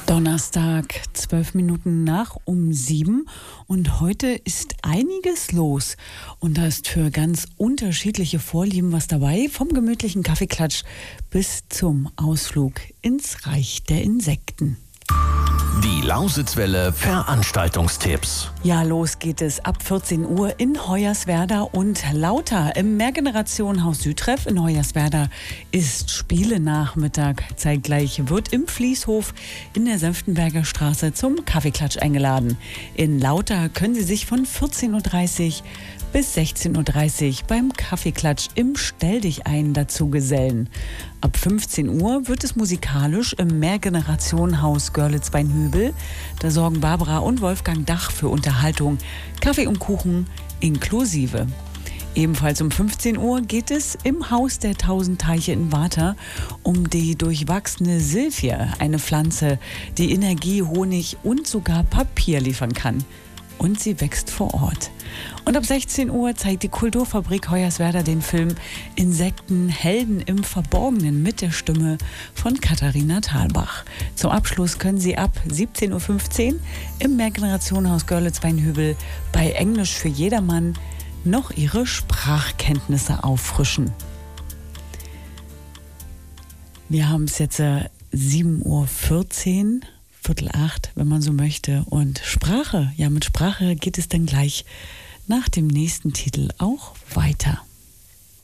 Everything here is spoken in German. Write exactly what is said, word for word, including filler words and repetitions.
Donnerstag, zwölf Minuten nach um sieben und heute ist einiges los und da ist für ganz unterschiedliche Vorlieben was dabei, vom gemütlichen Kaffeeklatsch bis zum Ausflug ins Reich der Insekten. Die Lausitzwelle Veranstaltungstipps. Ja, los geht es ab vierzehn Uhr in Hoyerswerda und Lauter. Im Mehrgenerationenhaus Südtreff in Hoyerswerda ist Spielenachmittag. Zeitgleich wird im Fließhof in der Senftenberger Straße zum Kaffeeklatsch eingeladen. In Lauter können Sie sich von vierzehn Uhr dreißig bis sechzehn Uhr dreißig beim Kaffeeklatsch im Stell dich ein dazu gesellen. Ab fünfzehn Uhr wird es musikalisch im Mehrgenerationenhaus Görlitz-Weinhübel. Da sorgen Barbara und Wolfgang Dach für Unterhaltung, Kaffee und Kuchen inklusive. Ebenfalls um fünfzehn Uhr geht es im Haus der Tausend Teiche in Warta um die durchwachsene Silphie, eine Pflanze, die Energie, Honig und sogar Papier liefern kann. Und sie wächst vor Ort. Und ab sechzehn Uhr zeigt die Kulturfabrik Hoyerswerda den Film Insekten, Helden im Verborgenen mit der Stimme von Katharina Thalbach. Zum Abschluss können Sie ab siebzehn Uhr fünfzehn im Mehrgenerationenhaus Görlitz-Weinhübel bei Englisch für jedermann noch Ihre Sprachkenntnisse auffrischen. Wir haben es jetzt äh, sieben Uhr vierzehn. Viertel acht, wenn man so möchte. Und Sprache, ja, mit Sprache geht es dann gleich nach dem nächsten Titel auch weiter.